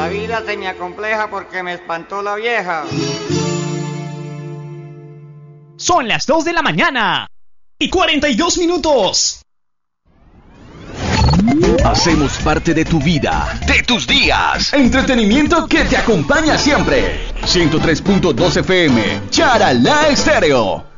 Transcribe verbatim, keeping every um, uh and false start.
La vida se me acompleja porque me espantó la vieja. Son las dos de la mañana y cuarenta y dos minutos. Hacemos parte de tu vida, de tus días. Entretenimiento que te acompaña siempre. ciento tres punto dos F M, Charalá Estéreo.